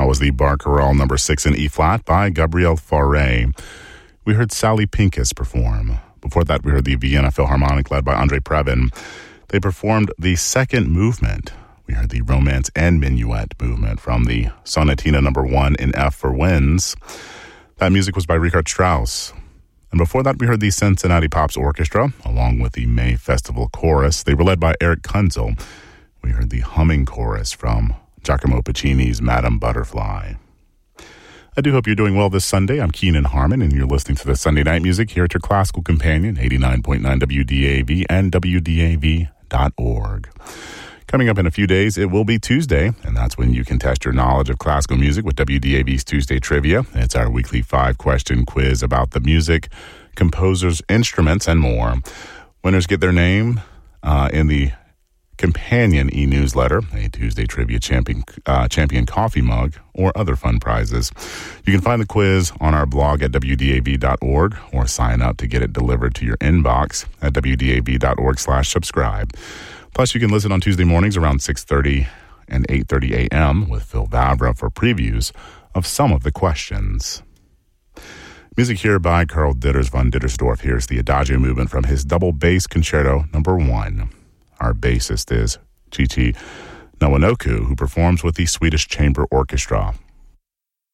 was the Barcarolle number 6 in E-flat by Gabriel Fauré. We heard Sally Pincus perform. Before that, we heard the Vienna Philharmonic led by Andrei Previn. They performed the second movement. We heard the Romance and Minuet movement from the Sonatina number 1 in F for Winds. That music was by Richard Strauss. And before that, we heard the Cincinnati Pops Orchestra, along with the May Festival Chorus. They were led by Eric Kunzel. We heard the Humming Chorus from Giacomo Puccini's Madame Butterfly. I do hope you're doing well this Sunday. I'm Keenan Harmon, and you're listening to the Sunday Night Music here at your classical companion, 89.9 WDAV and WDAV.org. Coming up in a few days, it will be Tuesday, and that's when you can test your knowledge of classical music with WDAV's Tuesday Trivia. It's our weekly 5-question quiz about the music, composers, instruments, and more. Winners get their name in the companion e-newsletter, a Tuesday Trivia champion coffee mug, or other fun prizes. You can find the quiz on our blog at WDAV.org or sign up to get it delivered to your inbox at WDAV.org/subscribe. Plus, you can listen on Tuesday mornings around 6:30 and 8:30 a.m. with Phil Vavra for previews of some of the questions. Music here by Karl Ditters von Dittersdorf. Here's the Adagio movement from his double bass concerto number 1. Our bassist is Chichi Nawanoku, who performs with the Swedish Chamber Orchestra.